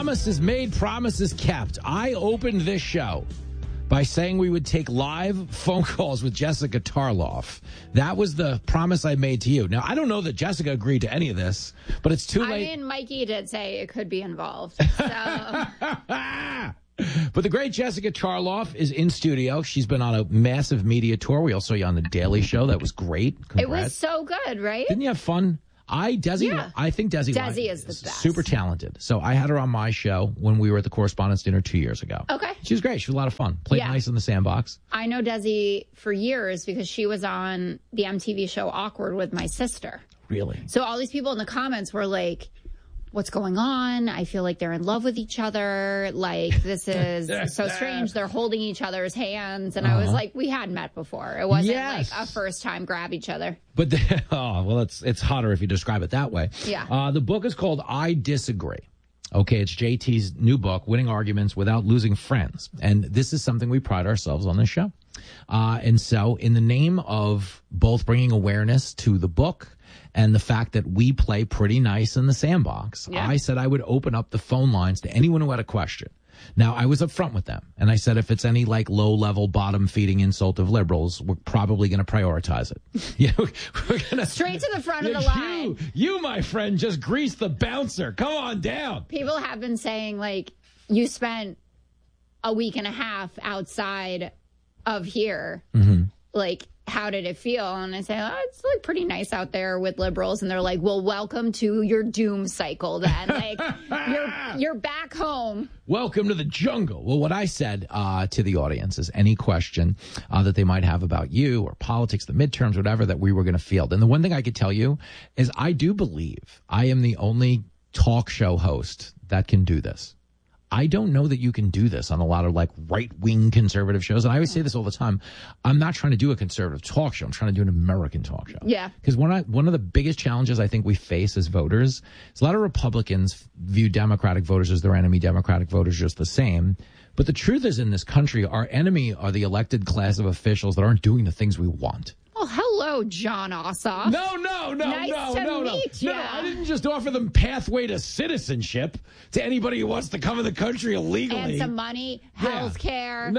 Promises made, promises kept. I opened this show by saying we would take live phone calls with Jessica Tarloff. That was the promise I made to you. Now, I don't know that Jessica agreed to any of this, but it's too late. I mean, Mikey did say it could be involved. So. But the great Jessica Tarloff is in studio. She's been on a massive media tour. We also saw you on The Daily Show. That was great. Congrats. It was so good, right? Didn't you have fun? I think Desi is the best. Super talented. So I had her on my show when we were at the Correspondents' Dinner 2 years ago. Okay. She was great. She was a lot of fun. Played nice in the sandbox. I know Desi for years because she was on the MTV show Awkward with my sister. Really? So all these people in the comments were like, what's going on? I feel like they're in love with each other. Like, this is so strange. They're holding each other's hands. And I was like, we had met before. It wasn't like a first time grab each other. But, it's hotter if you describe it that way. Yeah. The book is called I Disagree. Okay, it's JT's new book, Winning Arguments Without Losing Friends. And this is something we pride ourselves on this show. And so in the name of both bringing awareness to the book and the fact that we play pretty nice in the sandbox, I said I would open up the phone lines to anyone who had a question. Now, I was upfront with them, and I said if it's any like low-level, bottom-feeding insult of liberals, we're probably going to prioritize it. We're gonna straight to the front of the line. You, my friend, just grease the bouncer. Come on down. People have been saying, like, you spent a week and a half outside of here. Mm-hmm. Like, how did it feel? And I say, it's like pretty nice out there with liberals. And they're like, well, welcome to your doom cycle then. Like, you're back home. Welcome to the jungle. Well, what I said to the audience is any question that they might have about you or politics, the midterms, whatever, that we were going to field. And the one thing I could tell you is I do believe I am the only talk show host that can do this. I don't know that you can do this on a lot of like right-wing conservative shows. And I always say this all the time. I'm not trying to do a conservative talk show. I'm trying to do an American talk show. Yeah. Because one of the biggest challenges I think we face as voters is a lot of Republicans view Democratic voters as their enemy, Democratic voters just the same. But the truth is in this country, our enemy are the elected class of officials that aren't doing the things we want. Well, hello, John Ossoff. No. Nice to meet you. No, I didn't just offer them pathway to citizenship to anybody who wants to come in the country illegally. And some money, health care,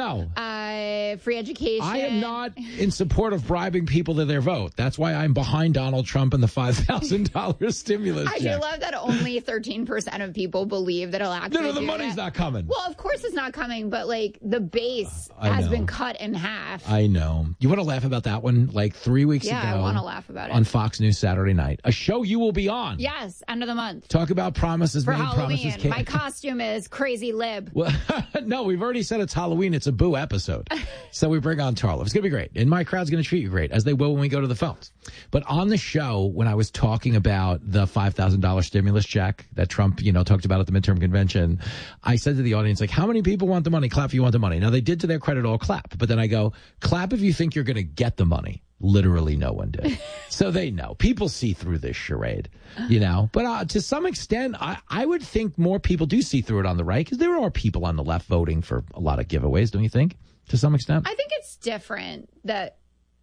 free education. I am not in support of bribing people to their vote. That's why I'm behind Donald Trump and the $5,000 stimulus check. I do love that only 13% of people believe that it'll actually No, the money's not coming. Well, of course it's not coming, but like the base has been cut in half. I know. You want to laugh about that one? Like 3 weeks ago. Yeah, I want to laugh about it. On Fox News Saturday night. A show you will be on. Yes, end of the month. Talk about promises for made, Halloween. Promises kept. My costume is Crazy Lib. Well, no, we've already said it's Halloween. It's a boo episode. So we bring on Tarloff. It's going to be great. And my crowd's going to treat you great, as they will when we go to the phones. But on the show, when I was talking about the $5,000 stimulus check that Trump, talked about at the midterm convention, I said to the audience, like, how many people want the money? Clap if you want the money. Now, they did, to their credit, all clap. But then I go, clap if you think you're going to get the money. Literally no one did. So they know. People see through this charade, But to some extent, I would think more people do see through it on the right because there are people on the left voting for a lot of giveaways, don't you think, to some extent? I think it's different that,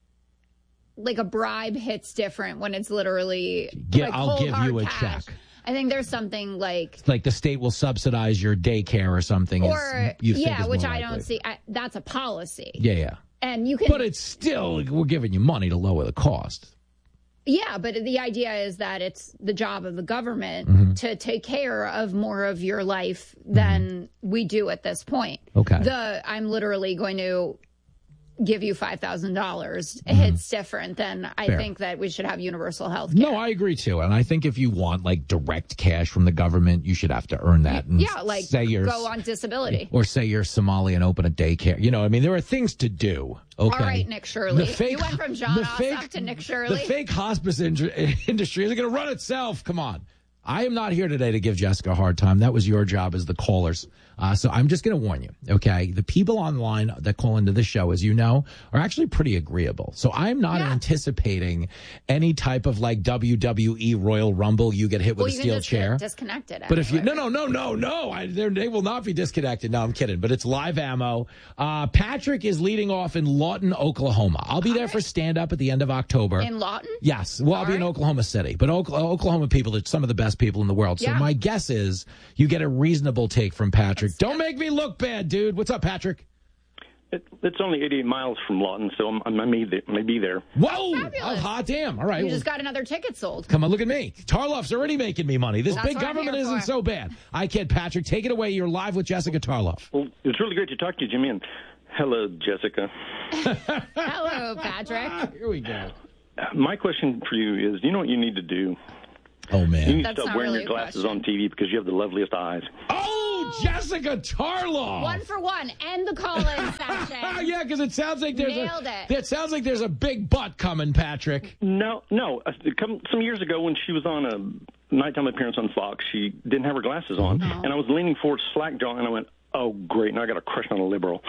like, a bribe hits different when it's literally I'll give you a cash. Check. I think there's something like the state will subsidize your daycare or something. Or, which I don't see. That's a policy. Yeah. And you can, but it's still, we're giving you money to lower the cost. Yeah, but the idea is that it's the job of the government to take care of more of your life than we do at this point. Okay. I'm literally going to give you $5,000. It's different than I think that we should have universal health care. No, I agree too. And I think if you want like direct cash from the government, you should have to earn that. And go on disability. Or say you're Somali and open a daycare. There are things to do. Okay. All right, Nick Shirley. You went from John Ossoff to Nick Shirley. The fake hospice industry is going to run itself. Come on. I am not here today to give Jessica a hard time. That was your job as the callers. So I'm just going to warn you, okay? The people online that call into this show, as you know, are actually pretty agreeable. So I'm not anticipating any type of like WWE Royal Rumble. You get hit with a steel chair. Get disconnected. But if you no, they will not be disconnected. No, I'm kidding. But it's live ammo. Patrick is leading off in Lawton, Oklahoma. I'll be there for stand up at the end of October. In Lawton? Yes. Well, I'll be in Oklahoma City. But Oklahoma people are some of the best nicest people in the world. So Yeah. my guess is you get a reasonable take from Patrick. Don't make me look bad, dude. What's up, Patrick? It's only 88 miles from Lawton, so I may be there. Whoa! Fabulous. Oh, hot damn. All right. You just got another ticket sold. Come on, look at me. Tarloff's already making me money. This That's big what I'm government here isn't for. so bad. I kid, Patrick. Take it away. You're live with Jessica Tarloff. Well, it's really great to talk to you, Jimmy, and hello, Jessica. Hello, Patrick. Here we go. My question for you is, you know what you need to do? Oh, You man. need That's to stop not wearing really your a glasses question. on TV because you have the loveliest eyes. Oh, Jessica Tarloff. 1 for 1. End the call-in session. Yeah, because it sounds like there's Nailed it. It sounds like there's a big butt coming, Patrick. No. Some years ago when she was on a nighttime appearance on Fox, she didn't have her glasses on, and I was leaning forward slack-jawed, and I went, oh, great, now I got a crush on a liberal.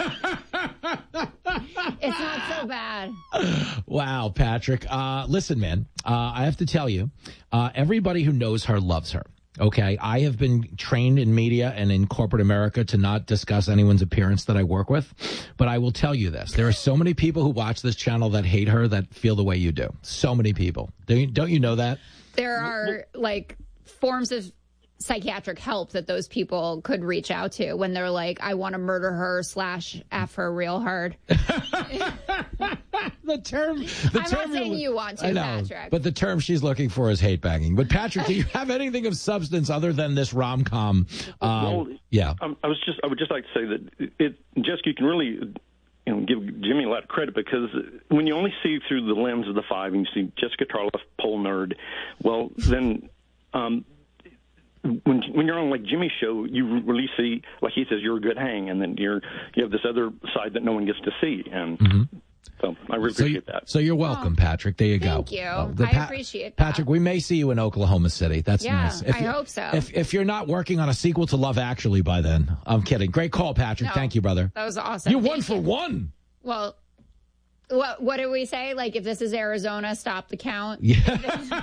It's not so bad. Wow, Patrick. Listen, man, I have to tell you, everybody who knows her loves her. Okay, I have been trained in media and in corporate America to not discuss anyone's appearance that I work with, but I will tell you this. There are so many people who watch this channel that hate her that feel the way you do. So many people. Don't you know that? There are, like, forms of psychiatric help that those people could reach out to when they're like, I want to murder her / F her real hard. The term. I'm not saying you want to, I know, Patrick. but the term she's looking for is hate banging. But Patrick, do you have anything of substance other than this rom-com? Yeah. I would just like to say that Jessica, you can really give Jimmy a lot of credit because when you only see through the lens of the five and you see Jessica Tarloff, pole nerd, well, then when you're on like Jimmy's show, you really see, like he says, you're a good hang, and then you have this other side that no one gets to see, and so I really appreciate that. So you're welcome, Patrick. There you go. Thank you. I appreciate that. Patrick, we may see you in Oklahoma City. That's nice. I hope so. If you're not working on a sequel to Love Actually by then, I'm kidding. Great call, Patrick. No, Thank you, brother. That was awesome. You're Thank 1 for 1. Well, what did we say? Like, if this is Arizona, stop the count. Yeah.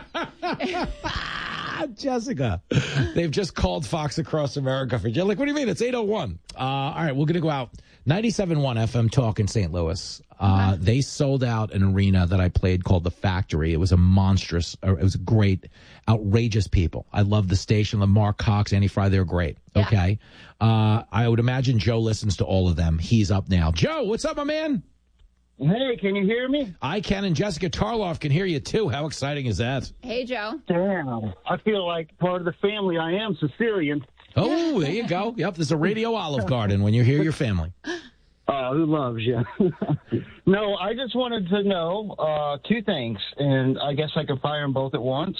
Jessica, they've just called Fox Across America for like, what do you mean? It's 8:01. All right, we're going to go out. 97.1 FM Talk in St. Louis. They sold out an arena that I played called The Factory. It was a monstrous, it was great, outrageous people. I love the station. Lamar Cox, Annie Fry, they're great. Yeah. Okay. I would imagine Joe listens to all of them. He's up now. Joe, what's up, my man? Hey, can you hear me? I can, and Jessica Tarloff can hear you, too. How exciting is that? Hey, Joe. Damn. I feel like part of the family. I am Sicilian. Oh, there you go. Yep, there's a radio Olive Garden when you hear your family. Who loves you? No, I just wanted to know 2 things, and I guess I could fire them both at once.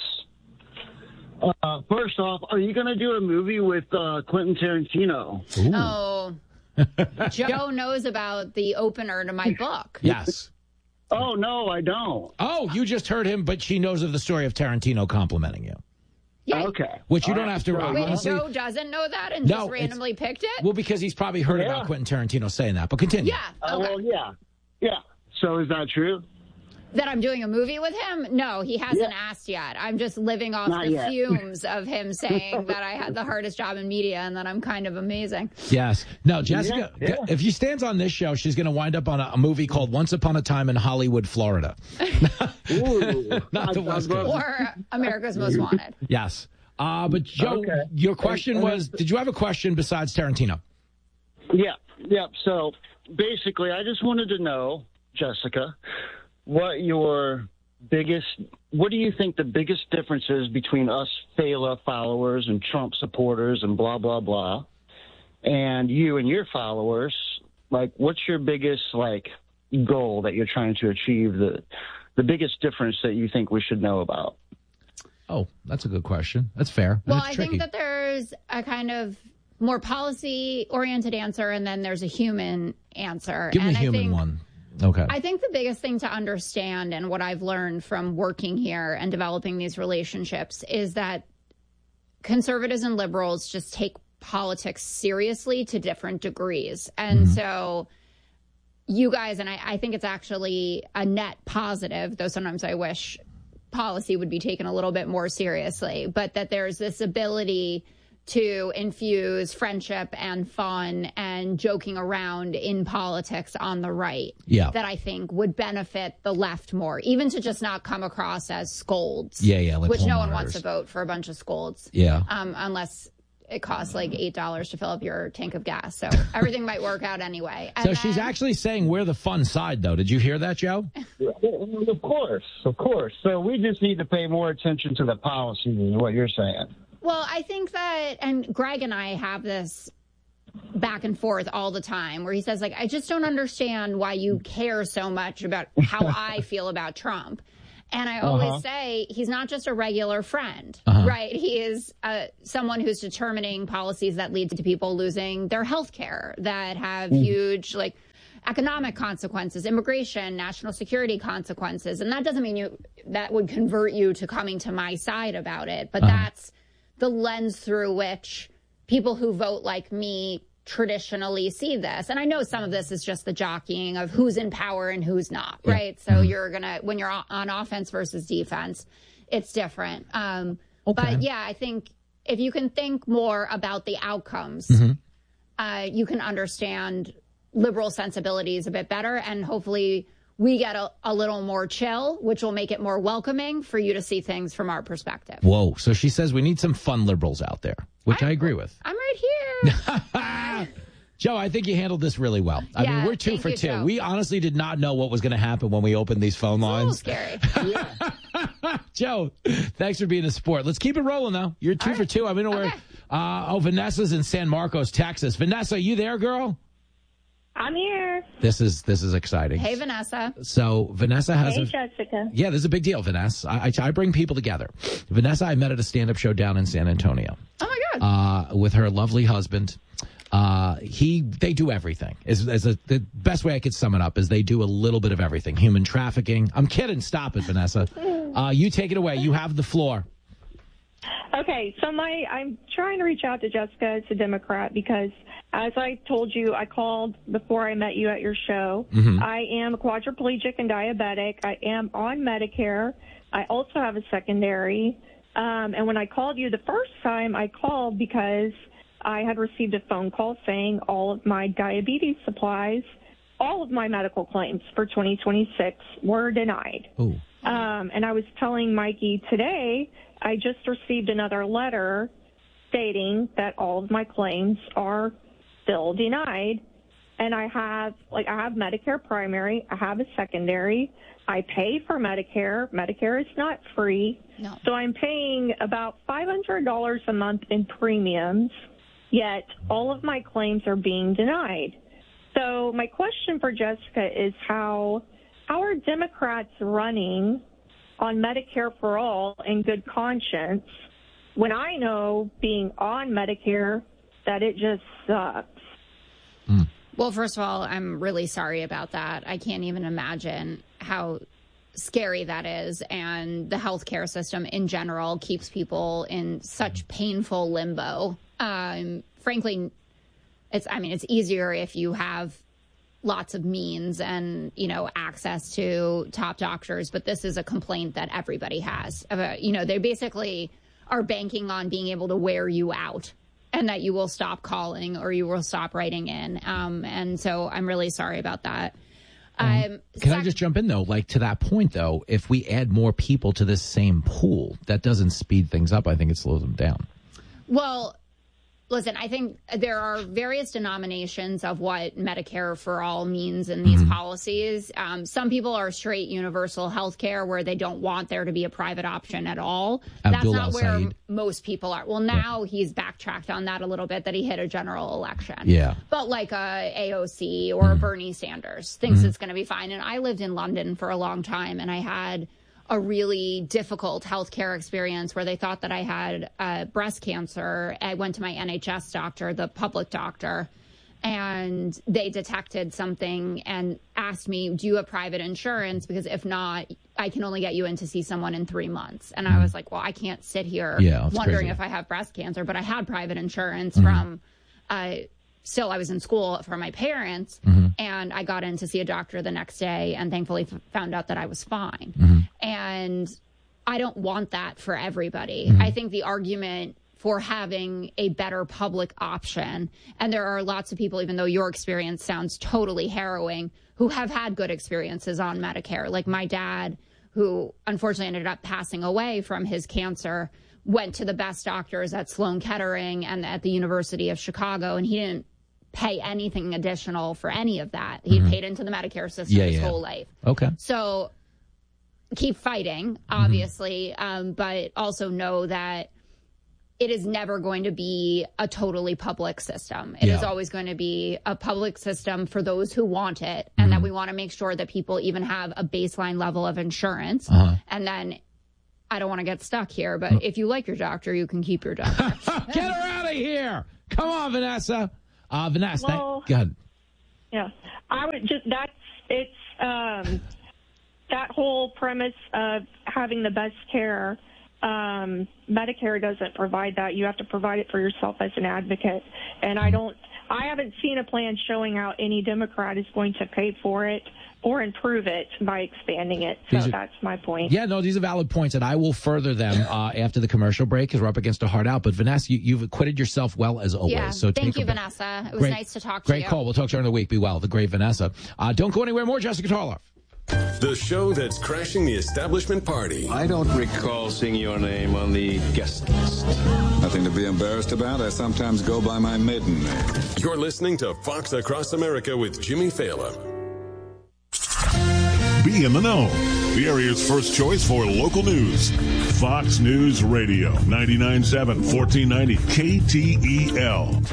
First off, are you going to do a movie with Quentin Tarantino? Ooh. Oh, Joe knows about the opener to my book. Yes. Oh, no, I don't. Oh, you just heard him, but she knows of the story of Tarantino complimenting you. Yeah. Okay. Which you don't have to. Wait, honestly, Joe doesn't know that and No, just it's- randomly picked it? well, because he's probably heard about Quentin Tarantino saying that. But continue. Yeah. Okay. Well, yeah. Yeah. So is that true? That I'm doing a movie with him? No, he hasn't asked yet. I'm just living off Not the yet. fumes of him saying that I had the hardest job in media and that I'm kind of amazing. Yes. No, Jessica. Yeah. If she stands on this show, she's going to wind up on a movie called Once Upon a Time in Hollywood, Florida. Ooh. Not the West Coast. Or America's Most Wanted. Yes. But Joe, Okay. your question was: did you have a question besides Tarantino? Yeah. So basically, I just wanted to know, Jessica, what do you think the biggest difference is between us Fela followers and Trump supporters and blah, blah, blah, and you and your followers? Like, what's your biggest, goal that you're trying to achieve, the biggest difference that you think we should know about? Oh, that's a good question. That's fair. Well, That's I tricky. think that there's a kind of more policy-oriented answer, and then there's a human answer. Give me and a human I think, one. Okay. I think the biggest thing to understand, and what I've learned from working here and developing these relationships, is that conservatives and liberals just take politics seriously to different degrees. And so you guys, and I think it's actually a net positive, though sometimes I wish policy would be taken a little bit more seriously, but that there's this ability to infuse friendship and fun and joking around in politics on the right that I think would benefit the left more, even to just not come across as scolds. Like which no one wants to vote for a bunch of scolds. Unless it costs like $8 to fill up your tank of gas. So everything might work out anyway. And so she's actually saying we're the fun side, though. Did you hear that, Joe? Of course. So we just need to pay more attention to the policies, is what you're saying. Well, I think that, and Greg and I have this back and forth all the time where he says, like, I just don't understand why you care so much about how I feel about Trump. And I always say he's not just a regular friend, right? He is someone who's determining policies that lead to people losing their health care, that have huge, like, economic consequences, immigration, national security consequences. And that doesn't mean that would convert you to coming to my side about it. But that's the lens through which people who vote like me traditionally see this. And I know some of this is just the jockeying of who's in power and who's not, right? So you're going to, when you're on offense versus defense, it's different. But yeah, I think if you can think more about the outcomes, you can understand liberal sensibilities a bit better, and hopefully we get a little more chill, which will make it more welcoming for you to see things from our perspective. Whoa. So she says we need some fun liberals out there, which I agree with. I'm right here. Joe, I think you handled this really well. I mean, we're 2 for 2. Joe. We honestly did not know what was going to happen when we opened these phone lines. It's a little scary. Joe, thanks for being a sport. Let's keep it rolling, though. You're 2 for 2. I mean, Vanessa's in San Marcos, Texas. Vanessa, you there, girl? I'm here. This is exciting. Hey, Vanessa. So Vanessa has Jessica. Yeah, this is a big deal, Vanessa. I bring people together. Vanessa, I met at a stand-up show down in San Antonio. Oh, my God. With her lovely husband. They do everything. The best way I could sum it up is they do a little bit of everything. Human trafficking. I'm kidding. Stop it, Vanessa. You take it away. You have the floor. Okay, so I'm trying to reach out to Jessica as a Democrat because, as I told you, I called before I met you at your show. I am quadriplegic and diabetic. I am on Medicare. I also have a secondary. And when I called you the first time, I called because I had received a phone call saying all of my diabetes supplies, all of my medical claims for 2026 were denied. And I was telling Mikey today, I just received another letter stating that all of my claims are still denied. And I have Medicare primary, I have a secondary, I pay for Medicare. Medicare is not free. No. So I'm paying about $500 a month in premiums, yet all of my claims are being denied. So my question for Jessica is how are Democrats running on Medicare for all in good conscience when I know being on Medicare that it just sucks? Well, first of all, I'm really sorry about that. I can't even imagine how scary that is. And the healthcare system in general keeps people in such painful limbo. Frankly, it's easier if you have lots of means and, access to top doctors. But this is a complaint that everybody has. They basically are banking on being able to wear you out and that you will stop calling or you will stop writing in. And so I'm really sorry about that. Can I just jump in, though? Like, to that point, though, if we add more people to this same pool, that doesn't speed things up. I think it slows them down. Well, listen, I think there are various denominations of what Medicare for all means in these policies. Some people are straight universal health care where they don't want there to be a private option at all. That's not where most people are. Well, now he's backtracked on that a little bit, that he hit a general election. Yeah. But like a AOC or Bernie Sanders thinks it's going to be fine. And I lived in London for a long time, and I had a really difficult healthcare experience where they thought that I had breast cancer. I went to my NHS doctor, the public doctor, and they detected something and asked me, do you have private insurance? Because if not, I can only get you in to see someone in 3 months. And I was like, well, I can't sit here wondering if I have breast cancer, but I had private insurance from still I was in school for my parents, and I got in to see a doctor the next day and thankfully found out that I was fine. And I don't want that for everybody. I think the argument for having a better public option. And there are lots of people, even though your experience sounds totally harrowing, who have had good experiences on Medicare. Like my dad, who unfortunately ended up passing away from his cancer, went to the best doctors at Sloan Kettering and at the University of Chicago, and he didn't pay anything additional for any of that. He paid into the Medicare system his whole life. Okay. So keep fighting, obviously, but also know that it is never going to be a totally public system. It is always going to be a public system for those who want it, and that we want to make sure that people even have a baseline level of insurance. And then, I don't want to get stuck here, but if you like your doctor, you can keep your doctor. Get her out of here. Come on, Vanessa. Vanessa, Well, go ahead. Yeah, I would just that whole premise of having the best care. Medicare doesn't provide that. You have to provide it for yourself as an advocate. And I haven't seen a plan showing how any Democrat is going to pay for it or improve it by expanding it. So that's my point. Yeah, no, these are valid points, and I will further them after the commercial break because we're up against a hard out. But Vanessa, you've acquitted yourself well as always. Yeah, so thank you, Vanessa. It was nice to talk to you. Great call. We'll talk to you during the week. Be well. The great Vanessa. Don't go anywhere. More Jessica Tarloff. The show that's crashing the establishment party. I don't recall seeing your name on the guest list. Nothing to be embarrassed about. I sometimes go by my maiden name. You're listening to Fox Across America with Jimmy Fallon. Be in the know. The area's first choice for local news. Fox News Radio, 99.7, 1490 KTEL.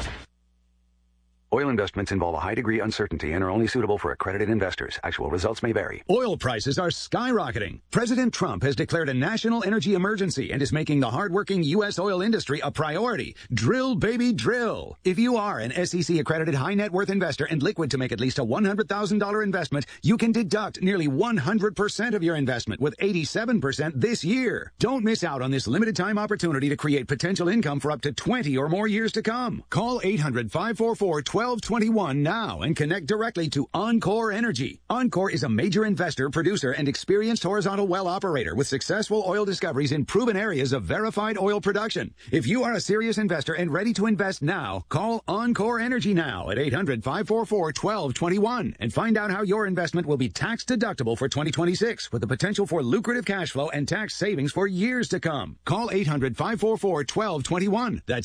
Oil investments involve a high degree of uncertainty and are only suitable for accredited investors. Actual results may vary. Oil prices are skyrocketing. President Trump has declared a national energy emergency and is making the hardworking U.S. oil industry a priority. Drill, baby, drill. If you are an SEC-accredited high-net-worth investor and liquid to make at least a $100,000 investment, you can deduct nearly 100% of your investment with 87% this year. Don't miss out on this limited-time opportunity to create potential income for up to 20 or more years to come. Call 800-544-1221 now and connect directly to Encore Energy. Encore is a major investor, producer, and experienced horizontal well operator with successful oil discoveries in proven areas of verified oil production. If you are a serious investor and ready to invest now, call Encore Energy now at 800-544-1221 and find out how your investment will be tax deductible for 2026 with the potential for lucrative cash flow and tax savings for years to come. Call 800-544-1221. That's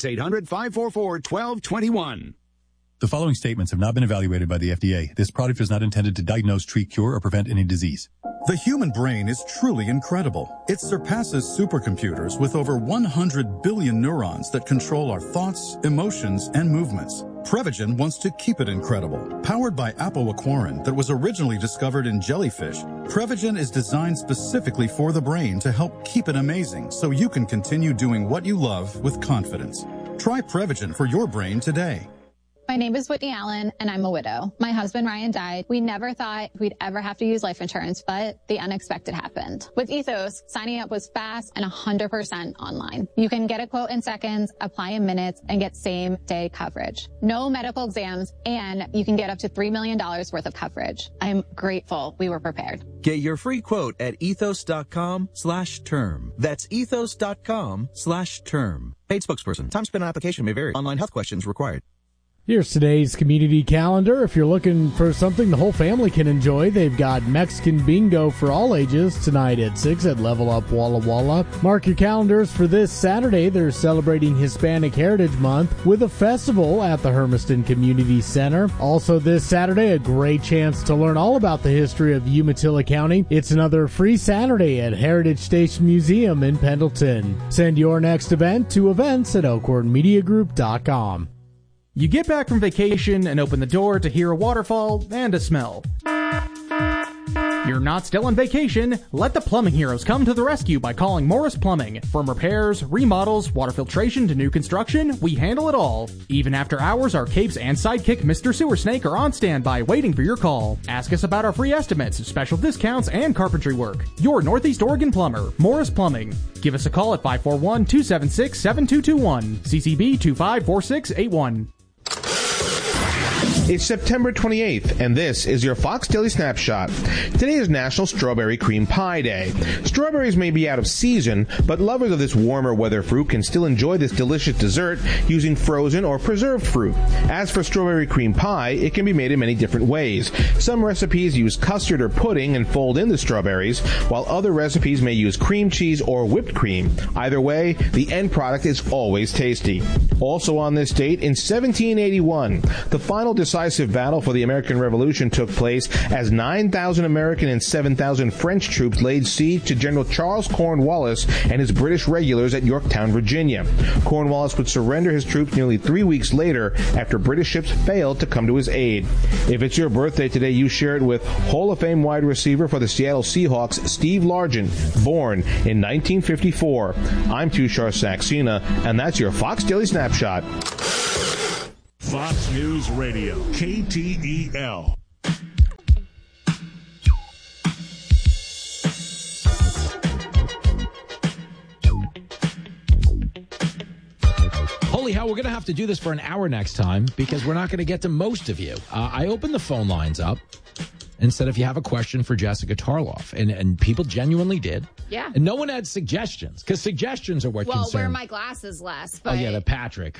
800-544-1221. The following statements have not been evaluated by the FDA. This product is not intended to diagnose, treat, cure, or prevent any disease. The human brain is truly incredible. It surpasses supercomputers with over 100 billion neurons that control our thoughts, emotions, and movements. Prevagen wants to keep it incredible. Powered by apoaquarin that was originally discovered in jellyfish, Prevagen is designed specifically for the brain to help keep it amazing so you can continue doing what you love with confidence. Try Prevagen for your brain today. My name is Whitney Allen, and I'm a widow. My husband, Ryan, died. We never thought we'd ever have to use life insurance, but the unexpected happened. With Ethos, signing up was fast and 100% online. You can get a quote in seconds, apply in minutes, and get same-day coverage. No medical exams, and you can get up to $3 million worth of coverage. I'm grateful we were prepared. Get your free quote at ethos.com/term. That's ethos.com/term. Paid spokesperson. Time spent on application may vary. Online health questions required. Here's today's community calendar. If you're looking for something the whole family can enjoy, they've got Mexican bingo for all ages tonight at 6 at Level Up Walla Walla. Mark your calendars for this Saturday. They're celebrating Hispanic Heritage Month with a festival at the Hermiston Community Center. Also this Saturday, a great chance to learn all about the history of Umatilla County. It's another free Saturday at Heritage Station Museum in Pendleton. Send your next event to events@elkhornmediagroup.com. You get back from vacation and open the door to hear a waterfall and a smell. You're not still on vacation. Let the plumbing heroes come to the rescue by calling Morris Plumbing. From repairs, remodels, water filtration to new construction, we handle it all. Even after hours, our capes and sidekick Mr. Sewer Snake are on standby waiting for your call. Ask us about our free estimates, special discounts, and carpentry work. Your Northeast Oregon plumber, Morris Plumbing. Give us a call at 541-276-7221. CCB 254681. It's September 28th, and this is your Fox Daily Snapshot. Today is National Strawberry Cream Pie Day. Strawberries may be out of season, but lovers of this warmer weather fruit can still enjoy this delicious dessert using frozen or preserved fruit. As for strawberry cream pie, it can be made in many different ways. Some recipes use custard or pudding and fold in the strawberries, while other recipes may use cream cheese or whipped cream. Either way, the end product is always tasty. Also on this date, in 1781, the final decisive battle for the American Revolution took place as 9,000 American and 7,000 French troops laid siege to General Charles Cornwallis and his British regulars at Yorktown, Virginia. Cornwallis would surrender his troops nearly 3 weeks later after British ships failed to come to his aid. If it's your birthday today, you share it with Hall of Fame wide receiver for the Seattle Seahawks, Steve Largent, born in 1954. I'm Tushar Saxena, and that's your Fox Daily Snapshot. Fox News Radio, KTEL. Holy hell, we're going to have to do this for an hour next time because we're not going to get to most of you. I opened the phone lines up and said if you have a question for Jessica Tarloff, and people genuinely did. Yeah. And no one had suggestions because suggestions are what concern. Well, wear my glasses less. But oh, yeah, the Patrick.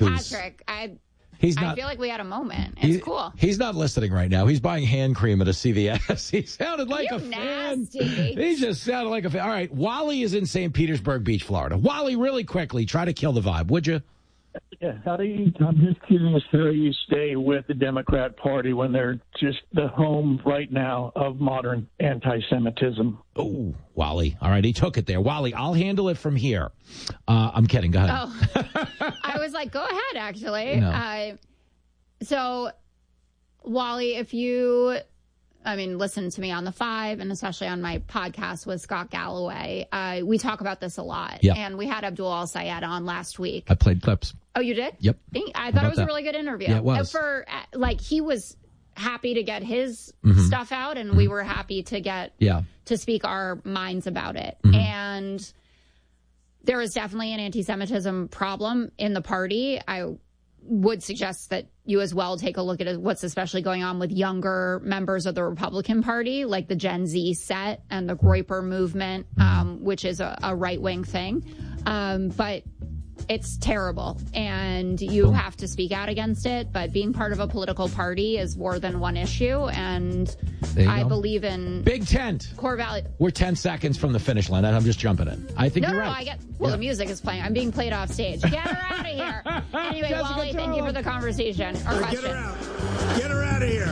I feel like we had a moment. It's cool. He's not listening right now. He's buying hand cream at a CVS. He sounded like a nasty fan. He just sounded like a fan. All right, Wally is in St. Petersburg Beach, Florida. Wally, really quickly, try to kill the vibe, would you? Yeah, I'm just curious how you stay with the Democrat Party when they're just the home right now of modern anti-Semitism. Oh, Wally. All right, he took it there. Wally, I'll handle it from here. I'm kidding. Go ahead. Oh, I was like, go ahead, actually. No. So, Wally, if you... listen to me on the 5 and especially on my podcast with Scott Galloway. We talk about this a lot. Yep. And we had Abdul Al-Sayed on last week. I played clips. Oh, you did? Yep. I thought it was a really good interview. Yeah, it was. He was happy to get his stuff out, and we were happy to get to speak our minds about it. Mm-hmm. And there is definitely an anti-Semitism problem in the party. I would suggest that you as well take a look at what's especially going on with younger members of the Republican Party, like the Gen Z set and the Groyper movement, which is a right-wing thing. But it's terrible, and you have to speak out against it. But being part of a political party is more than one issue, and I believe in Big Tent core value. We're 10 seconds from the finish line, and I'm just jumping in. I think you're right. The music is playing. I'm being played off stage. Get her out of here. Anyway, Wally, thank you for the conversation or question. Get her out of here.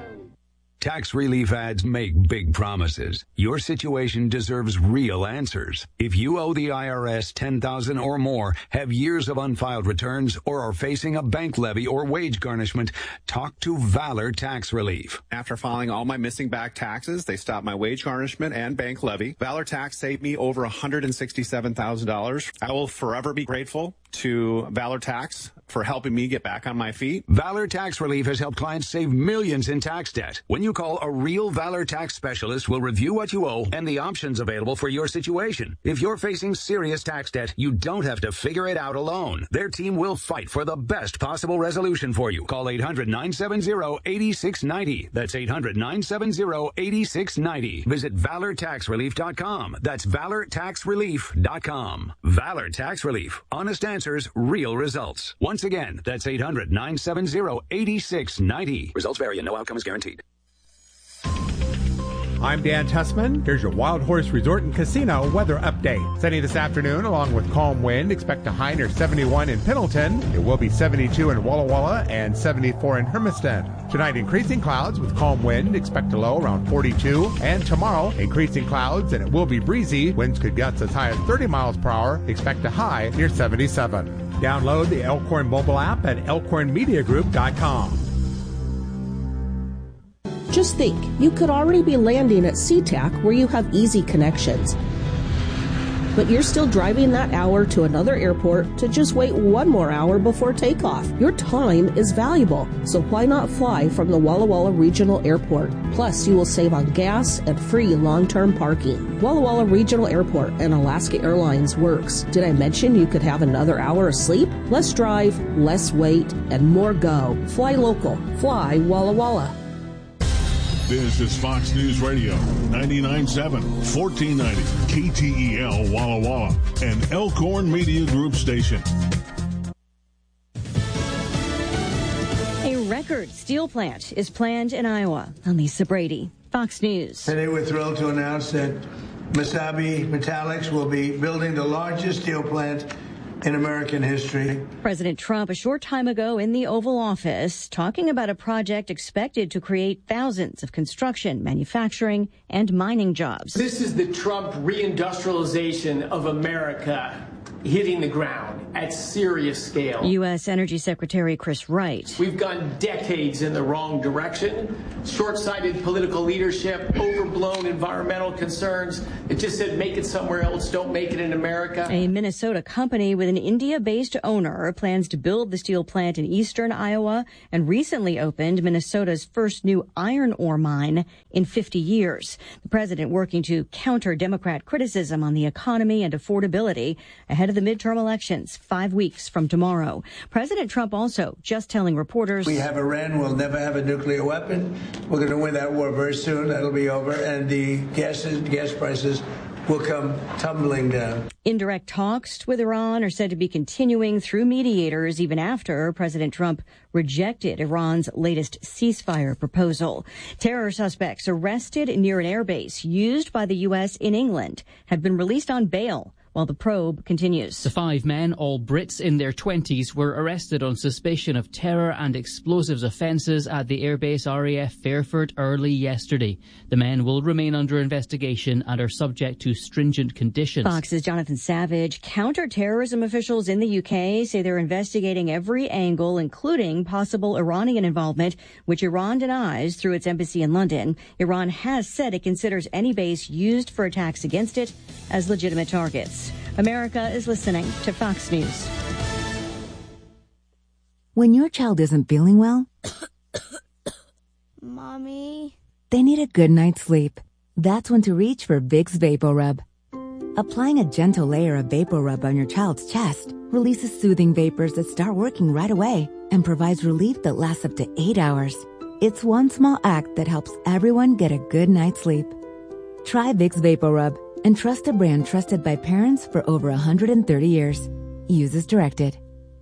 Tax relief ads make big promises. Your situation deserves real answers. If you owe the IRS $10,000 or more, have years of unfiled returns, or are facing a bank levy or wage garnishment, talk to Valor Tax Relief. After filing all my missing back taxes, they stopped my wage garnishment and bank levy. Valor Tax saved me over $167,000. I will forever be grateful to Valor Tax for helping me get back on my feet. Valor Tax Relief has helped clients save millions in tax debt. When you call, a real Valor Tax specialist will review what you owe and the options available for your situation. If you're facing serious tax debt, you don't have to figure it out alone. Their team will fight for the best possible resolution for you. Call 800-970-8690. That's 800-970-8690. Visit ValorTaxRelief.com. That's ValorTaxRelief.com. Valor Tax Relief. Honest answers, real results. Once again, that's 800-970-8690. Results vary and no outcome is guaranteed. I'm Dan Tussman. Here's your Wild Horse Resort and Casino weather update. Sunny this afternoon along with calm wind. Expect a high near 71 in Pendleton. It will be 72 in Walla Walla and 74 in Hermiston. Tonight, increasing clouds with calm wind. Expect a low around 42. And tomorrow, increasing clouds and it will be breezy. Winds could gust as high as 30 miles per hour. Expect a high near 77. Download the Elkhorn mobile app at elkhornmediagroup.com. Just think, you could already be landing at SeaTac where you have easy connections. but you're still driving that hour to another airport to just wait one more hour before takeoff. Your time is valuable, so why not fly from the Walla Walla Regional Airport? Plus, you will save on gas and free long-term parking. Walla Walla Regional Airport and Alaska Airlines works. Did I mention you could have another hour of sleep? Less drive, less wait, and more go. Fly local. Fly Walla Walla. This is Fox News Radio, 99.7, 1490, KTEL Walla Walla, and Elkhorn Media Group station. A record steel plant is planned in Iowa. I'm Lisa Brady, Fox News. Today we're thrilled to announce that Mesabi Metallics will be building the largest steel plant in American history. President Trump a short time ago in the Oval Office talking about a project expected to create thousands of construction, manufacturing, and mining jobs. This is the Trump reindustrialization of America hitting the ground at serious scale. U.S. Energy Secretary Chris Wright. We've gone decades in the wrong direction. Short-sighted political leadership, overblown environmental concerns. It just said make it somewhere else, don't make it in America. A Minnesota company with an India-based owner plans to build the steel plant in eastern Iowa and recently opened Minnesota's first new iron ore mine in 50 years. The president working to counter Democrat criticism on the economy and affordability ahead of the midterm elections 5 weeks from tomorrow. President Trump also just telling reporters, we have Iran, we'll never have a nuclear weapon. We're going to win that war very soon. That'll be over. And the gas prices will come tumbling down. Indirect talks with Iran are said to be continuing through mediators even after President Trump rejected Iran's latest ceasefire proposal. Terror suspects arrested near an airbase used by the U.S. in England have been released on bail while the probe continues. The 5 men, all Brits in their 20s, were arrested on suspicion of terror and explosives offences at the airbase RAF Fairford early yesterday. The men will remain under investigation and are subject to stringent conditions. Fox's Jonathan Savage. Counter-terrorism officials in the UK say they're investigating every angle, including possible Iranian involvement, which Iran denies through its embassy in London. Iran has said it considers any base used for attacks against it as legitimate targets. America is listening to Fox News. When your child isn't feeling well, Mommy, they need a good night's sleep. That's when to reach for Vicks VapoRub. Applying a gentle layer of VapoRub on your child's chest releases soothing vapors that start working right away and provides relief that lasts up to 8 hours. It's one small act that helps everyone get a good night's sleep. Try Vicks VapoRub and trust a brand trusted by parents for over 130 years. Use as directed.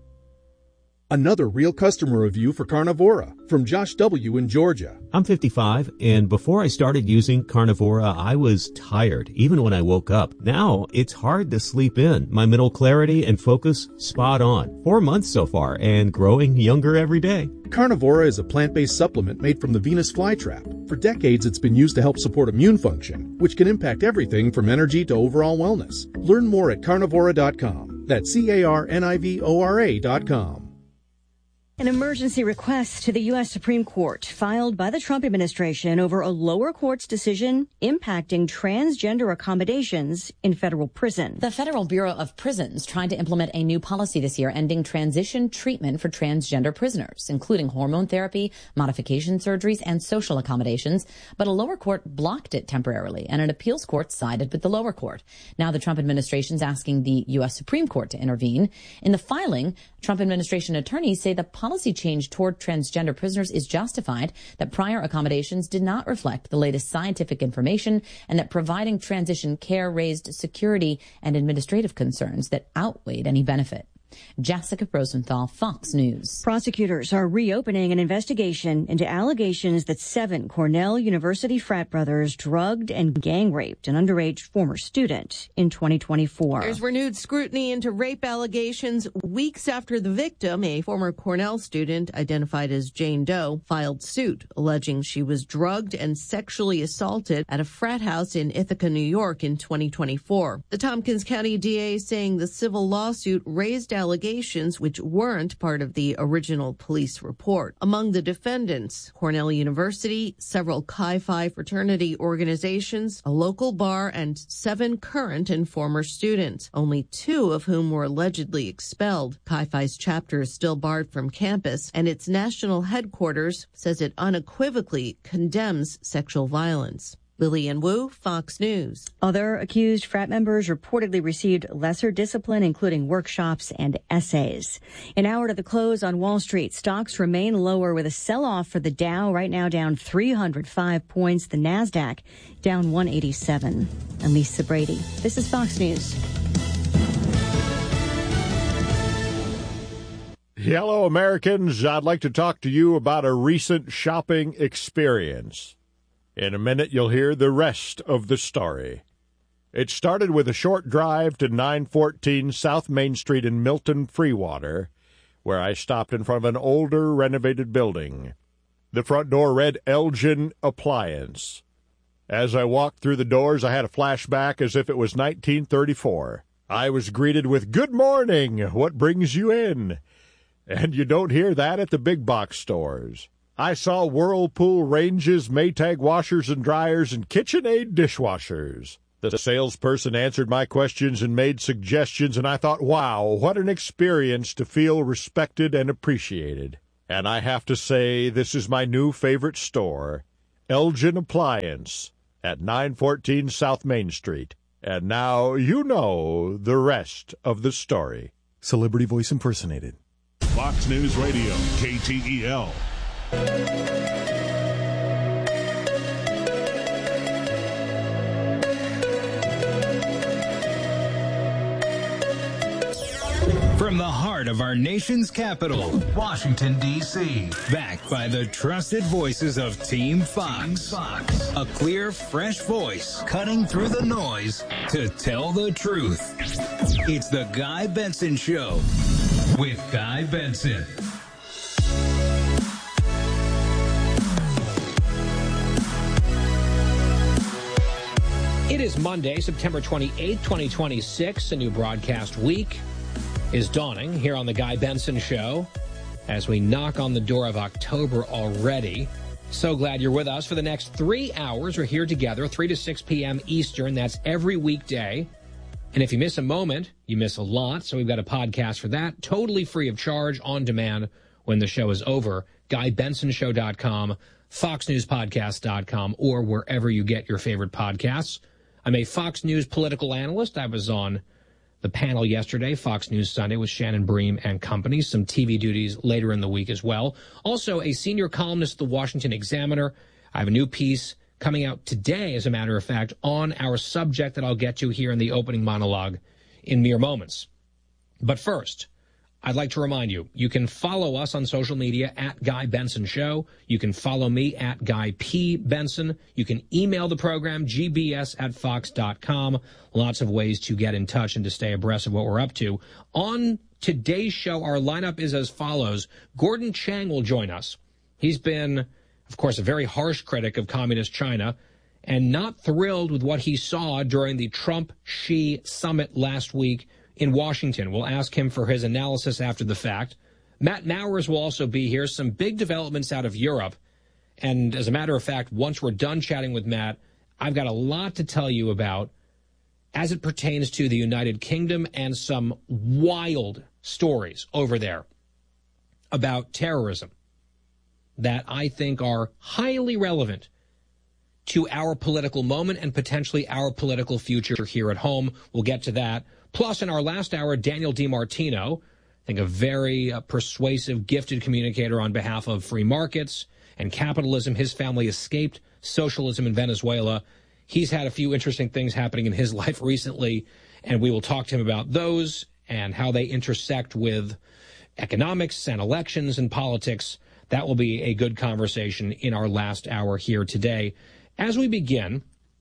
Another real customer review for Carnivora from Josh W. in Georgia. I'm 55, and before I started using Carnivora, I was tired, even when I woke up. Now, it's hard to sleep in. My mental clarity and focus, spot on. 4 months so far, and growing younger every day. Carnivora is a plant-based supplement made from the Venus flytrap. For decades, it's been used to help support immune function, which can impact everything from energy to overall wellness. Learn more at carnivora.com. That's CARNIVORA.com. An emergency request to the U.S. Supreme Court filed by the Trump administration over a lower court's decision impacting transgender accommodations in federal prison. The Federal Bureau of Prisons tried to implement a new policy this year ending transition treatment for transgender prisoners, including hormone therapy, modification surgeries, and social accommodations. But a lower court blocked it temporarily, and an appeals court sided with the lower court. Now the Trump administration is asking the U.S. Supreme Court to intervene. In the filing, Trump administration attorneys say the policy change toward transgender prisoners is justified, that prior accommodations did not reflect the latest scientific information, and that providing transition care raised security and administrative concerns that outweighed any benefit. Jessica Rosenthal, Fox News. Prosecutors are reopening an investigation into allegations that 7 Cornell University frat brothers drugged and gang raped an underage former student in 2024. There's renewed scrutiny into rape allegations weeks after the victim, a former Cornell student identified as Jane Doe, filed suit alleging she was drugged and sexually assaulted at a frat house in Ithaca, New York in 2024. The Tompkins County DA saying the civil lawsuit raised allegations which weren't part of the original police report. Among the defendants, Cornell University, several Chi Phi fraternity organizations, a local bar, and 7 current and former students, only 2 of whom were allegedly expelled. Chi Phi's chapter is still barred from campus, and its national headquarters says it unequivocally condemns sexual violence. Lillian Wu, Fox News. Other accused frat members reportedly received lesser discipline, including workshops and essays. An hour to the close on Wall Street, stocks remain lower with a sell-off for the Dow, right now down 305 points. The NASDAQ down 187. I'm Lisa Brady. This is Fox News. Hello, Americans. I'd like to talk to you about a recent shopping experience. In a minute, you'll hear the rest of the story. It started with a short drive to 914 South Main Street in Milton, Freewater, where I stopped in front of an older, renovated building. The front door read Elgin Appliance. As I walked through the doors, I had a flashback as if it was 1934. I was greeted with, "Good morning, what brings you in?" And you don't hear that at the big box stores. I saw Whirlpool ranges, Maytag washers and dryers, and KitchenAid dishwashers. The salesperson answered my questions and made suggestions, and I thought, wow, what an experience to feel respected and appreciated. And I have to say, this is my new favorite store, Elgin Appliance, at 914 South Main Street. And now you know the rest of the story. Celebrity voice impersonated. Fox News Radio, KTEL. From the heart of our nation's capital, Washington, D.C., backed by the trusted voices of Team Fox. A clear, fresh voice cutting through the noise to tell the truth. It's the Guy Benson Show with Guy Benson. It is Monday, September 28th, 2026. A new broadcast week is dawning here on the Guy Benson Show as we knock on the door of October already. So glad you're with us for the next 3 hours. We're here together, 3 to 6 p.m. Eastern. That's every weekday. And if you miss a moment, you miss a lot. So we've got a podcast for that, totally free of charge, on demand when the show is over. GuyBensonShow.com, FoxNewsPodcast.com, or wherever you get your favorite podcasts. I'm a Fox News political analyst. I was on the panel yesterday, Fox News Sunday, with Shannon Bream and company. Some TV duties later in the week as well. Also, a senior columnist at the Washington Examiner. I have a new piece coming out today, as a matter of fact, on our subject that I'll get to here in the opening monologue in mere moments. But first, I'd like to remind you, you can follow us on social media at Guy Benson Show. You can follow me at Guy P. Benson. You can email the program, gbs@fox.com. Lots of ways to get in touch and to stay abreast of what we're up to. On today's show, our lineup is as follows. Gordon Chang will join us. He's been, of course, a very harsh critic of communist China and not thrilled with what he saw during the Trump-Xi summit last week in Washington. We'll ask him for his analysis after the fact. Matt Mowers will also be here. Some big developments out of Europe. And as a matter of fact, once we're done chatting with Matt, I've got a lot to tell you about as it pertains to the United Kingdom and some wild stories over there about terrorism that I think are highly relevant to our political moment and potentially our political future here at home. We'll get to that. Plus, in our last hour, Daniel DiMartino, I think a very persuasive, gifted communicator on behalf of free markets and capitalism. His family escaped socialism in Venezuela. He's had a few interesting things happening in his life recently, and we will talk to him about those and how they intersect with economics and elections and politics. That will be a good conversation in our last hour here today. As we begin,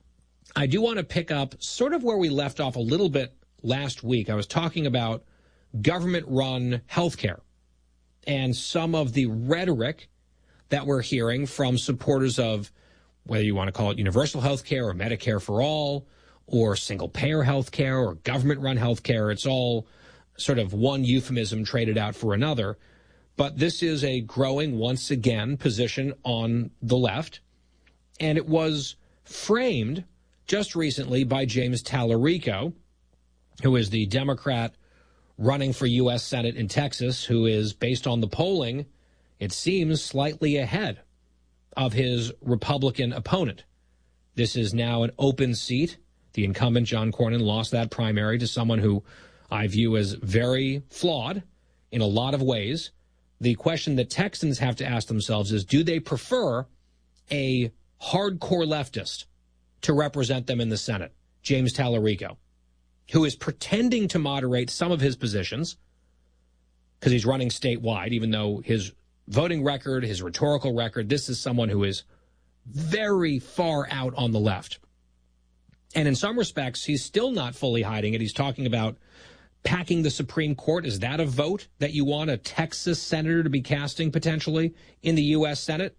I do want to pick up sort of where we left off a little bit last week. I was talking about government-run healthcare and some of the rhetoric that we're hearing from supporters of, whether you want to call it universal healthcare or Medicare for all or single-payer healthcare or government-run healthcare. It's all sort of one euphemism traded out for another. But this is a growing, once again, position on the left. And it was framed just recently by James Tallarico, who is the Democrat running for U.S. Senate in Texas, who is, based on the polling, it seems slightly ahead of his Republican opponent. This is now an open seat. The incumbent, John Cornyn, lost that primary to someone who I view as very flawed in a lot of ways. The question that Texans have to ask themselves is, do they prefer a hardcore leftist to represent them in the Senate, James Tallarico, who is pretending to moderate some of his positions because he's running statewide, even though his voting record, his rhetorical record, this is someone who is very far out on the left. And in some respects, he's still not fully hiding it. He's talking about packing the Supreme Court. Is that a vote that you want a Texas senator to be casting potentially in the U.S. Senate?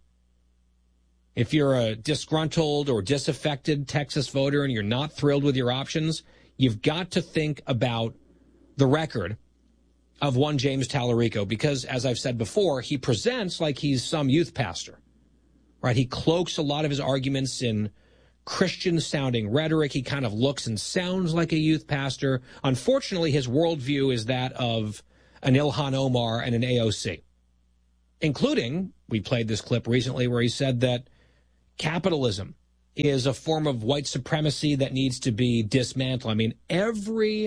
If you're a disgruntled or disaffected Texas voter and you're not thrilled with your options, you've got to think about the record of one James Tallarico, because, as I've said before, he presents like he's some youth pastor, right? He cloaks a lot of his arguments in Christian-sounding rhetoric. He kind of looks and sounds like a youth pastor. Unfortunately, his worldview is that of an Ilhan Omar and an AOC, including, we played this clip recently where he said that capitalism is a form of white supremacy that needs to be dismantled. I mean, every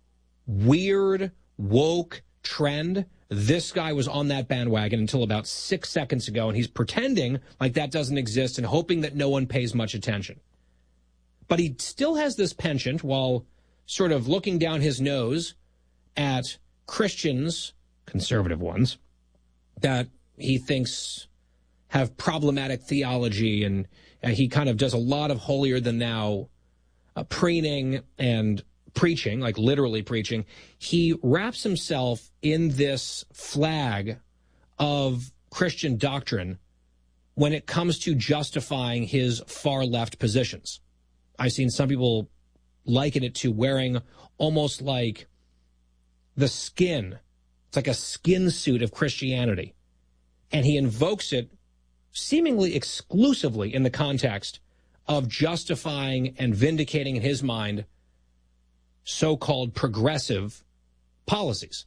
weird, woke trend, this guy was on that bandwagon until about 6 seconds ago, and he's pretending like that doesn't exist and hoping that no one pays much attention. But he still has this penchant, while sort of looking down his nose at Christians, conservative ones, that he thinks have problematic theology, and he kind of does a lot of holier-than-thou preening and preaching, like literally preaching. He wraps himself in this flag of Christian doctrine when it comes to justifying his far-left positions. I've seen some people liken it to wearing almost like the skin. It's like a skin suit of Christianity. And he invokes it seemingly exclusively in the context of justifying and vindicating, in his mind, so-called progressive policies.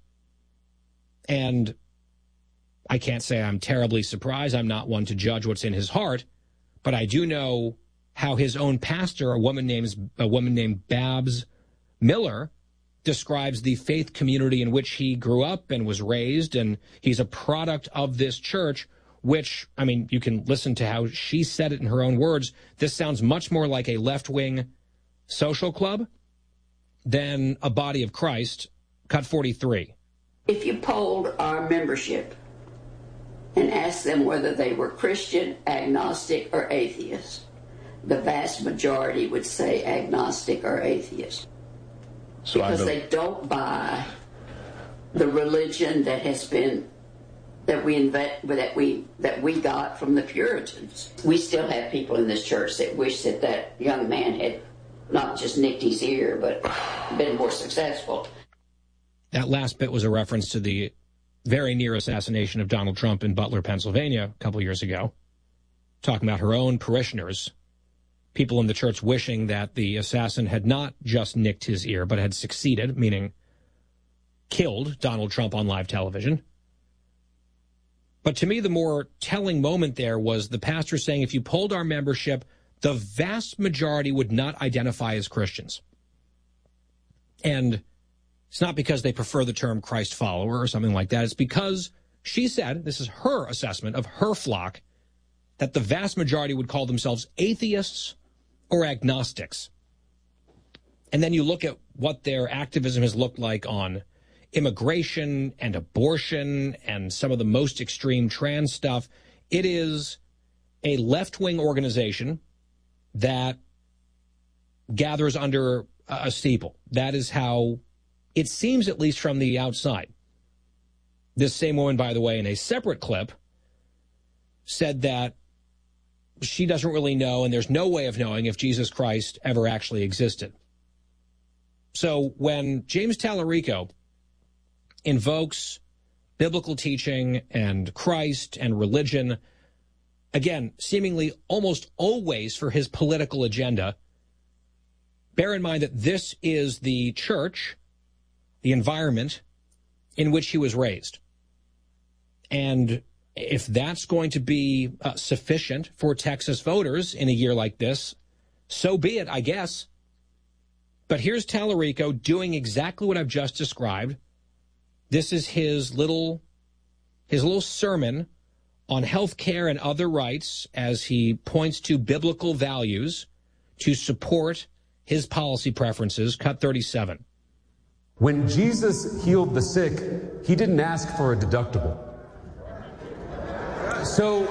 And I can't say I'm terribly surprised. I'm not one to judge what's in his heart, but I do know how his own pastor, a woman named Babs Miller, describes the faith community in which he grew up and was raised, and he's a product of this church, which, I mean, you can listen to how she said it in her own words. This sounds much more like a left-wing social club than a body of Christ. Cut 43. If you polled our membership and asked them whether they were Christian, agnostic, or atheist, the vast majority would say agnostic or atheist. So because they don't buy the religion that has been that we got from the Puritans. We still have people in this church that wish that young man had not just nicked his ear, but been more successful. That last bit was a reference to the very near assassination of Donald Trump in Butler, Pennsylvania, a couple years ago, talking about her own parishioners, people in the church wishing that the assassin had not just nicked his ear, but had succeeded, meaning killed Donald Trump on live television. But to me, the more telling moment there was the pastor saying, if you polled our membership, the vast majority would not identify as Christians. And it's not because they prefer the term Christ follower or something like that. It's because she said, this is her assessment of her flock, that the vast majority would call themselves atheists or agnostics. And then you look at what their activism has looked like on immigration and abortion and some of the most extreme trans stuff. It is a left-wing organization that gathers under a steeple. That is how it seems, at least from the outside. This same woman, by the way, in a separate clip, said that she doesn't really know, and there's no way of knowing if Jesus Christ ever actually existed. So when James Tallarico invokes biblical teaching and Christ and religion, again, seemingly almost always for his political agenda, bear in mind that this is the church, the environment in which he was raised. And if that's going to be sufficient for Texas voters in a year like this, so be it, I guess. But here's Tallarico doing exactly what I've just described. This is his little sermon on health care and other rights as he points to biblical values to support his policy preferences. Cut 37. When Jesus healed the sick, he didn't ask for a deductible. So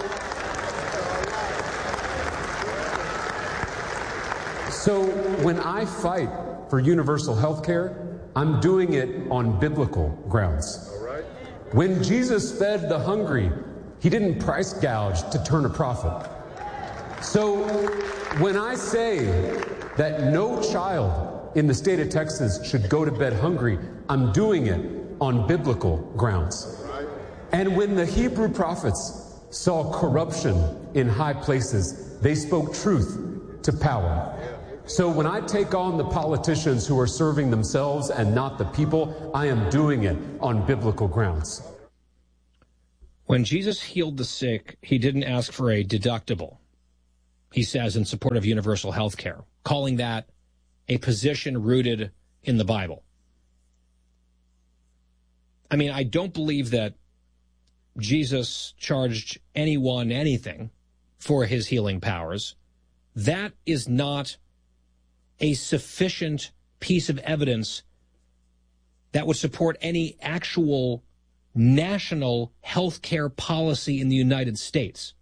when I fight for universal health care, I'm doing it on biblical grounds. When Jesus fed the hungry, he didn't price gouge to turn a profit. So when I say that no child in the state of Texas should go to bed hungry, I'm doing it on biblical grounds. And when the Hebrew prophets saw corruption in high places, they spoke truth to power. So when I take on the politicians who are serving themselves and not the people, I am doing it on biblical grounds. When Jesus healed the sick, he didn't ask for a deductible, he says, in support of universal health care, calling that a position rooted in the Bible. I mean, I don't believe that Jesus charged anyone anything for his healing powers. That is not a sufficient piece of evidence that would support any actual national health care policy in the United States.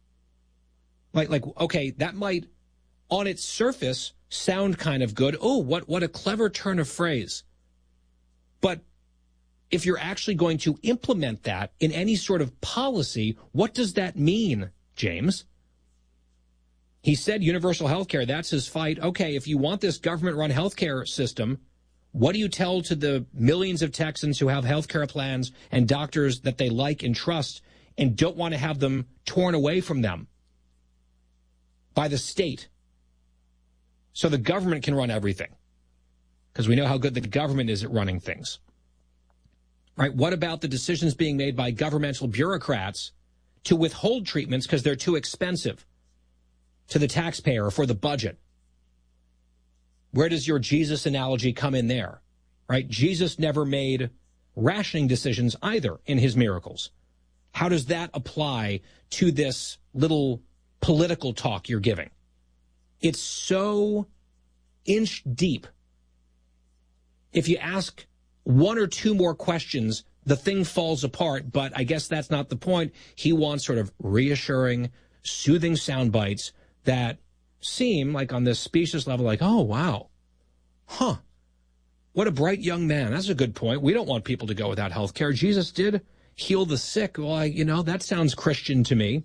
Okay, that might, on its surface, sound kind of good. Oh, what a clever turn of phrase. But if you're actually going to implement that in any sort of policy, what does that mean, James? He said universal health care, that's his fight. Okay, if you want this government-run health care system, what do you tell to the millions of Texans who have health care plans and doctors that they like and trust and don't want to have them torn away from them by the state so the government can run everything? Because we know how good the government is at running things. Right? What about the decisions being made by governmental bureaucrats to withhold treatments because they're too expensive to the taxpayer or for the budget? Where does your Jesus analogy come in there? Right? Jesus never made rationing decisions either in his miracles. How does that apply to this little political talk you're giving? It's so inch deep. If you ask one or two more questions, the thing falls apart, but I guess that's not the point. He wants sort of reassuring, soothing sound bites that seem like on this specious level, like, oh, wow. Huh. What a bright young man. That's a good point. We don't want people to go without health care. Jesus did heal the sick. Well, that sounds Christian to me.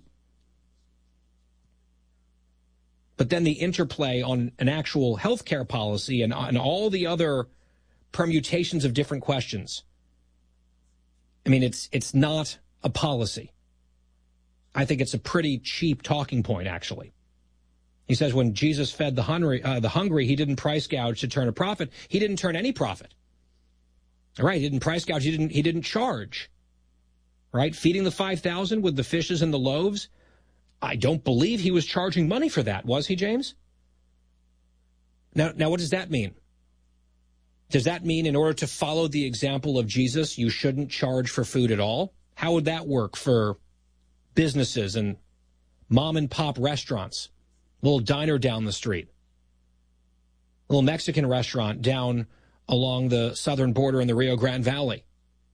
But then the interplay on an actual health care policy and all the other permutations of different questions. I mean, it's not a policy. I think it's a pretty cheap talking point, actually. He says when Jesus fed the hungry, he didn't price gouge to turn a profit. He didn't turn any profit. All right, he didn't price gouge. He didn't charge. Right, feeding the 5,000 with the fishes and the loaves. I don't believe he was charging money for that, was he, James? Now, what does that mean? Does that mean in order to follow the example of Jesus, you shouldn't charge for food at all? How would that work for businesses and mom and pop restaurants? A little diner down the street, a little Mexican restaurant down along the southern border in the Rio Grande Valley.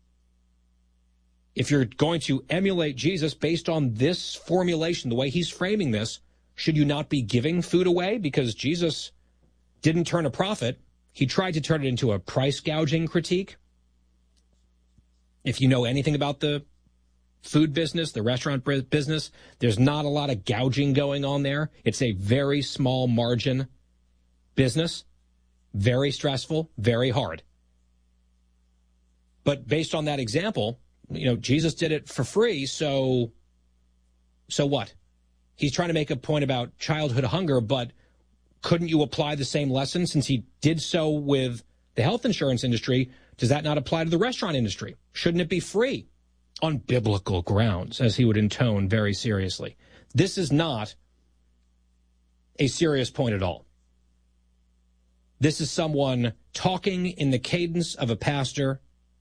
If you're going to emulate Jesus based on this formulation, the way he's framing this, should you not be giving food away? Because Jesus didn't turn a profit. He tried to turn it into a price gouging critique. If you know anything about the food business, the restaurant business, there's not a lot of gouging going on there. It's a very small margin business, very stressful, very hard. But based on that example, Jesus did it for free, so what? He's trying to make a point about childhood hunger, but couldn't you apply the same lesson since he did so with the health insurance industry? Does that not apply to the restaurant industry? Shouldn't it be free on biblical grounds, as he would intone very seriously? This is not a serious point at all. This is someone talking in the cadence of a pastor,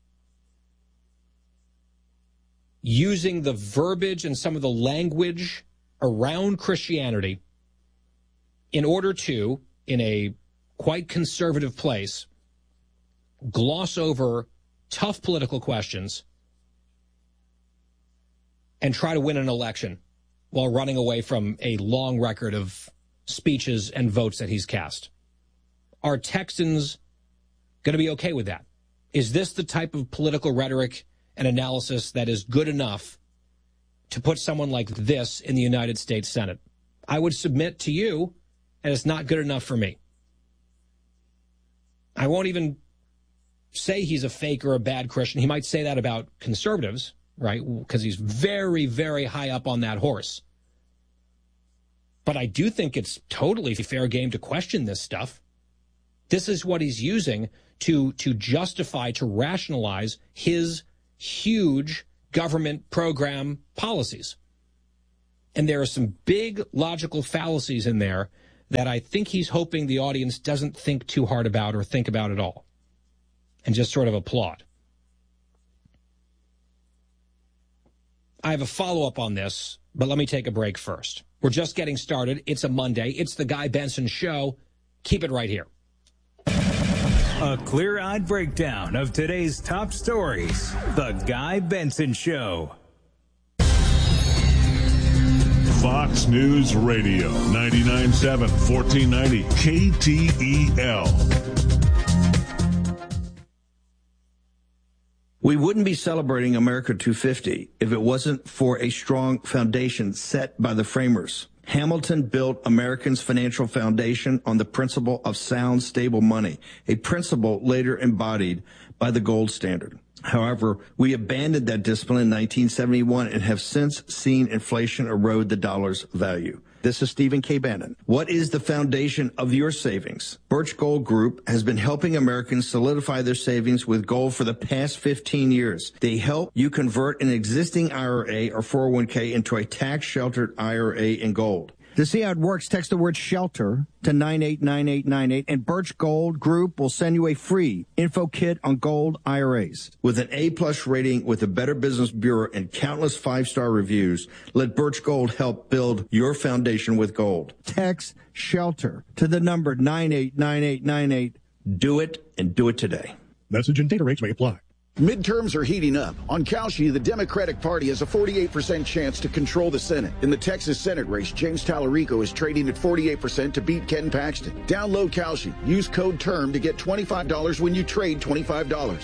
using the verbiage and some of the language around Christianity in order to, in a quite conservative place, gloss over tough political questions and try to win an election while running away from a long record of speeches and votes that he's cast. Are Texans going to be okay with that? Is this the type of political rhetoric and analysis that is good enough to put someone like this in the United States Senate? I would submit to you, and it's not good enough for me. I won't even say he's a fake or a bad Christian. He might say that about conservatives, right? Because he's very, very high up on that horse. But I do think it's totally fair game to question this stuff. This is what he's using to justify, to rationalize his huge government program policies. And there are some big logical fallacies in there that I think he's hoping the audience doesn't think too hard about or think about at all, and just sort of applaud. I have a follow-up on this, but let me take a break first. We're just getting started. It's a Monday. It's the Guy Benson Show. Keep it right here. A clear-eyed breakdown of today's top stories. The Guy Benson Show. Fox News Radio, 99.7, 1490 KTEL. We wouldn't be celebrating America 250 if it wasn't for a strong foundation set by the framers. Hamilton built Americans' financial foundation on the principle of sound, stable money, a principle later embodied by the gold standard. However, we abandoned that discipline in 1971 and have since seen inflation erode the dollar's value. This is Stephen K. Bannon. What is the foundation of your savings? Birch Gold Group has been helping Americans solidify their savings with gold for the past 15 years. They help you convert an existing IRA or 401k into a tax-sheltered IRA in gold. To see how it works, text the word SHELTER to 989898, and Birch Gold Group will send you a free info kit on gold IRAs. With an A-plus rating with the Better Business Bureau and countless 5-star reviews, let Birch Gold help build your foundation with gold. Text SHELTER to the number 989898. Do it, and do it today. Message and data rates may apply. Midterms are heating up. On Kalshi, the Democratic Party has a 48% chance to control the Senate. In the Texas Senate race, James Tallarico is trading at 48% to beat Ken Paxton. Download Kalshi. Use code TERM to get $25 when you trade $25.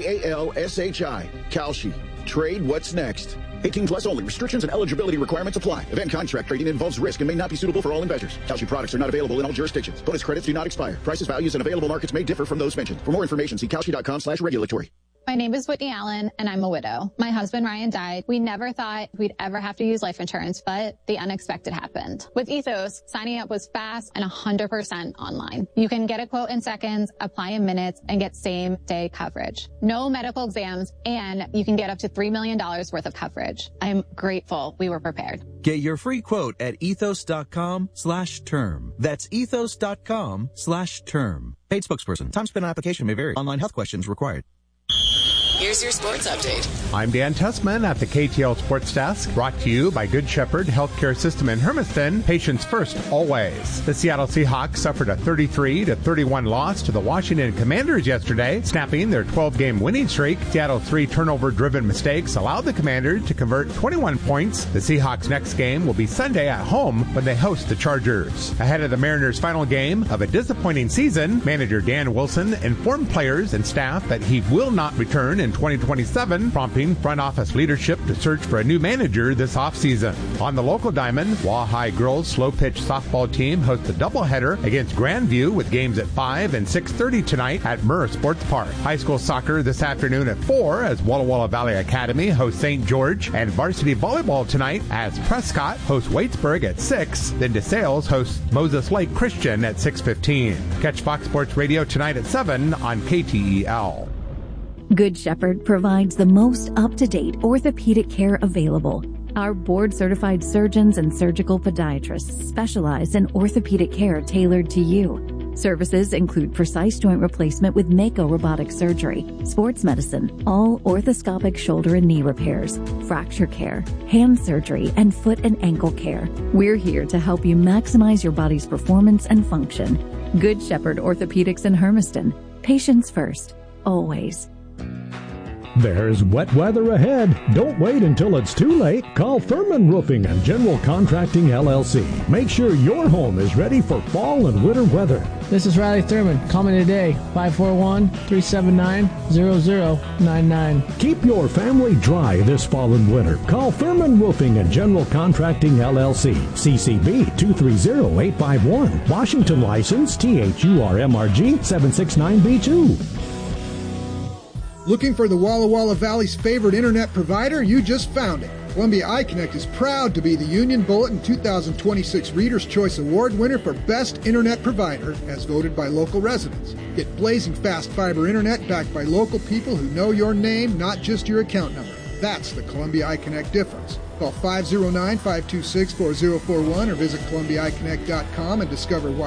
KALSHI. Kalshi. Trade what's next. 18 plus only. Restrictions and eligibility requirements apply. Event contract trading involves risk and may not be suitable for all investors. Kalshi products are not available in all jurisdictions. Bonus credits do not expire. Prices, values, and available markets may differ from those mentioned. For more information, see kalshi.com/regulatory. My name is Whitney Allen, and I'm a widow. My husband, Ryan, died. We never thought we'd ever have to use life insurance, but the unexpected happened. With Ethos, signing up was fast and 100% online. You can get a quote in seconds, apply in minutes, and get same-day coverage. No medical exams, and you can get up to $3 million worth of coverage. I'm grateful we were prepared. Get your free quote at ethos.com/term. That's ethos.com/term. Paid spokesperson. Time spent on application may vary. Online health questions required. Here's your sports update. I'm Dan Tussman at the KTL Sports Desk, brought to you by Good Shepherd Healthcare System in Hermiston. Patients first, always. The Seattle Seahawks suffered a 33-31 loss to the Washington Commanders yesterday, snapping their 12-game winning streak. Seattle's 3 turnover-driven mistakes allowed the Commanders to convert 21 points. The Seahawks' next game will be Sunday at home when they host the Chargers. Ahead of the Mariners' final game of a disappointing season, manager Dan Wilson informed players and staff that he will not return in 2027, prompting front office leadership to search for a new manager this offseason. On the local diamond, Wahai girls slow-pitch softball team hosts a doubleheader against Grandview with games at 5 and 6:30 tonight at Murrah Sports Park. High school soccer this afternoon at 4 as Walla Walla Valley Academy hosts St. George, and varsity volleyball tonight as Prescott hosts Waitsburg at 6, then DeSales hosts Moses Lake Christian at 6:15. Catch Fox Sports Radio tonight at 7 on KTEL. Good Shepherd provides the most up-to-date orthopedic care available. Our board-certified surgeons and surgical podiatrists specialize in orthopedic care tailored to you. Services include precise joint replacement with Mako robotic surgery, sports medicine, all orthoscopic shoulder and knee repairs, fracture care, hand surgery, and foot and ankle care. We're here to help you maximize your body's performance and function. Good Shepherd Orthopedics in Hermiston. Patients first. Always. There's wet weather ahead. Don't wait until it's too late. Call Thurman Roofing and General Contracting LLC. Make sure your home is ready for fall and winter weather. This is Riley Thurman. Call me today, 541-379-0099. Keep your family dry this fall and winter. Call Thurman Roofing and General Contracting LLC. CCB 230851. Washington license THURMRG 769B2. Looking for the Walla Walla Valley's favorite internet provider? You just found it. Columbia iConnect is proud to be the Union Bulletin 2026 Reader's Choice Award winner for Best Internet Provider, as voted by local residents. Get blazing fast fiber internet backed by local people who know your name, not just your account number. That's the Columbia iConnect difference. Call 509-526-4041 or visit ColumbiaIConnect.com and discover why